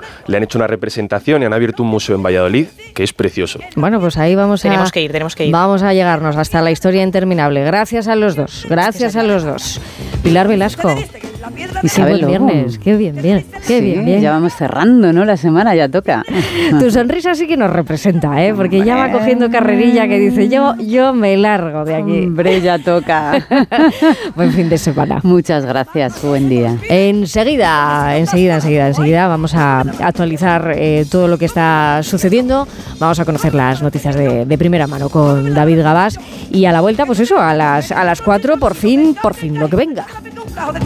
le han hecho una representación y han abierto un museo en Valladolid que es precioso. Bueno, pues ahí tenemos que ir. Vamos a llegarnos hasta la historia interminable. Gracias a los dos. Gracias a los dos. Pilar Velasco. Isabel Lobo. Viernes. Qué bien. Ya vamos cerrando, ¿no? La semana ya toca. Tu sonrisa sí que nos representa, ¿eh? Porque ya va cogiendo carrerilla que dice, yo me largo de aquí. Hombre, ya toca. Buen fin de semana. Muchas gracias, buen día. Enseguida vamos a actualizar todo lo que está sucediendo. Vamos a conocer las noticias de primera mano con David Gabás y a la vuelta, pues eso, a las 4, por fin lo que venga.